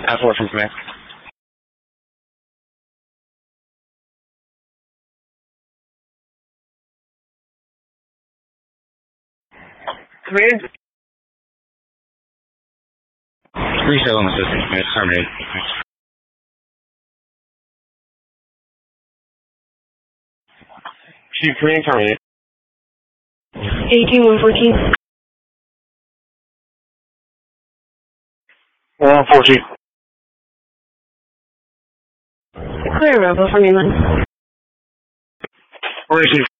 F4 from command. Command? Reset on the system. It's terminated. Chief, command terminated. 18114. 114. Clear, Rebel for mainland. 418.